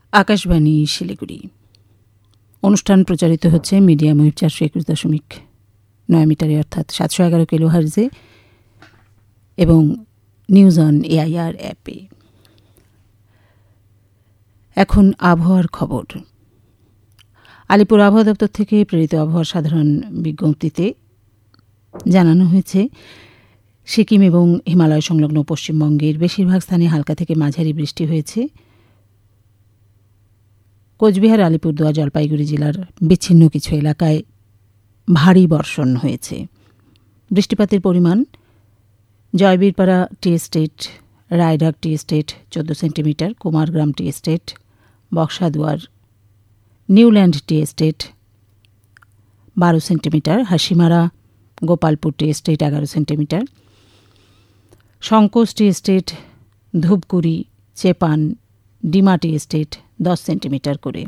আকাশবাণী শিলিগুড়ি। অনুষ্ঠান প্রচারিত হচ্ছে মিডিয়াম ওয়েভ 421.9 মিটারে অর্থাৎ 711 কিলোহার্জে এবং নিউজ অন এআইআর অ্যাপে। এখন আবহাওয়ার খবর। আলিপুর আবহাওয়া দপ্তর থেকে প্রেরিত আবহাওয়ার সাধারণ বিজ্ঞপ্তিতে জানানো হয়েছে, সিকিম এবং হিমালয় সংলগ্ন পশ্চিমবঙ্গের বেশিরভাগ স্থানে হালকা থেকে মাঝারি বৃষ্টি হয়েছে। কোচবিহার, আলিপুরদুয়ার, জলপাইগুড়ি জেলার বিচ্ছিন্ন কিছু এলাকায় ভারী বর্ষণ হয়েছে। বৃষ্টিপাতের পরিমাণ জয়বীরপাড়া tea estate, Raidak tea estate 14 centimetre, Kumargram tea estate, Buxaduar, Newland tea estate 12 centimetre, Hasimara, Gopalpur tea estate 11 centimetre, শঙ্কোজ tea estate, Dhupguri, চেপান, Dima tea estate 10 centimetre করে।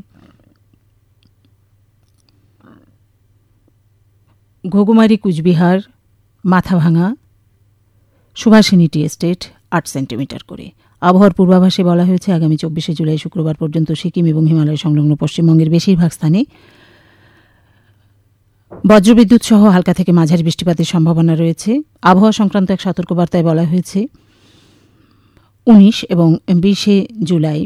Ghughumari, Cooch Behar, Mathabhanga, Subhashini tea estate 8 centimetre করে। আবহাওয়ার পূর্বাভাসে বলা হয়েছে, আগামী 24 জুলাই শুক্রবার পর্যন্ত সিকিম এবং হিমালয় সংলগ্ন পশ্চিমবঙ্গের বেশিরভাগ স্থানে বজ্রবিদ্যুৎ সহ হালকা থেকে মাঝারি বৃষ্টিপাতের সম্ভাবনা রয়েছে। আবহাওয়া সংক্রান্ত এক সতর্কবার্তায় বলা হয়েছে, 19 এবং 20 জুলাই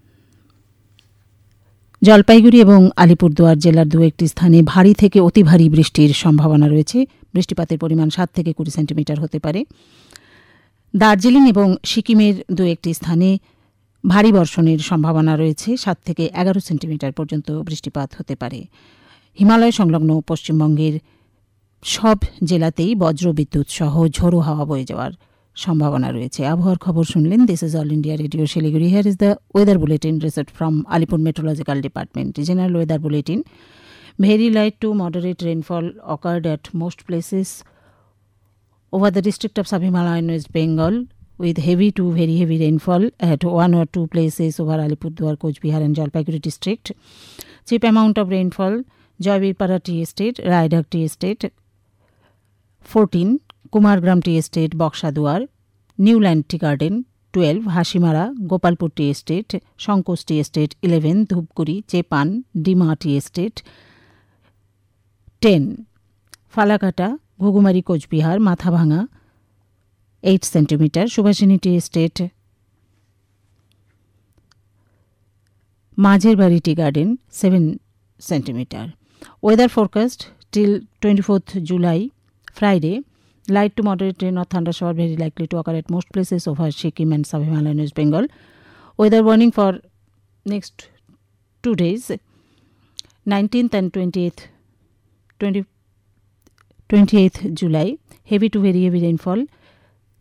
জলপাইগুড়ি এবং আলিপুরদুয়ার জেলার দু একটি স্থানে ভারী থেকে অতি ভারী বৃষ্টির সম্ভাবনা রয়েছে। বৃষ্টিপাতের পরিমাণ 7 থেকে 20 সেন্টিমিটার হতে পারে। দার্জিলিং এবং সিকিমের দু একটি স্থানে ভারী বর্ষণের সম্ভাবনা রয়েছে। 7 থেকে 11 সেন্টিমিটার পর্যন্ত বৃষ্টিপাত হতে পারে। হিমালয় সংলগ্ন পশ্চিমবঙ্গের সব জেলাতেই বজ্রবিদ্যুৎ সহ ঝোড়ো হাওয়া বয়ে যাওয়ার সম্ভাবনা রয়েছে। আবহাওয়ার খবর শুনলেন। This is all India radio Siliguri. Here is the weather bulletin received from Alipur meteorological department. General weather bulletin: very light to moderate rainfall occurred at most places over the district of Sub-Himalayan West Bengal, with heavy to very heavy rainfall at one or two places over Alipurduar, Coachbihar and Jalpaiguri district. Cheap amount of rainfall: Joybirpara Tea Estate, Raidak Tea Estate 14, Kumargram Tea Estate, Boksaduar, Newland Tea Garden 12, Hashimara, Gopalpur Tea Estate, Shankos Tea Estate 11, Dhupguri, Chepan, Dima Tea Estate 10, Falakata, Ghugumari, Coachbihar, Mathabhanga 8 centimeter, Subhashini Tea Estate, Majerbari Tea Garden 7 centimeter. Weather forecast till 24th July, Friday: light to moderate rain or thunder shower very likely to occur at most places over Sikkim and Sub-Himalayan West Bengal. Weather warning for next 2 days, 19th and 28th July: heavy to very heavy rainfall